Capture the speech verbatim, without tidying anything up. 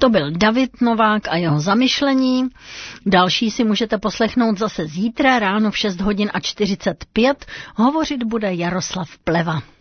To byl David Novák a jeho zamyšlení. Další si můžete poslechnout zase zítra ráno v šest hodin a čtyřicet pět. Hovořit bude Jaroslav Pleva.